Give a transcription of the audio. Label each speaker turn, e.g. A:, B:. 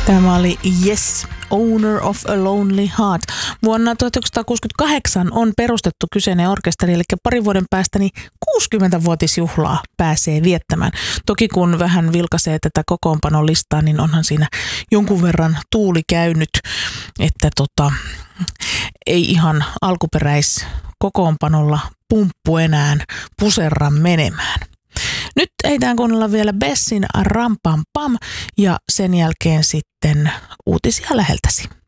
A: Tämä oli Yes, Owner of a Lonely Heart. Vuonna 1968 on perustettu kyseinen orkesteri, eli parin vuoden päästä niin 60-vuotisjuhlaa pääsee viettämään. Toki kun vähän vilkaisee tätä kokoonpanon listaa, niin onhan siinä jonkun verran tuuli käynyt, että ei ihan alkuperäiskokoonpanolla pumppu enää puserra menemään. Nyt ehditään kuunnella vielä Bessin Ram Pam Pam ja sen jälkeen sitten uutisia läheltäsi.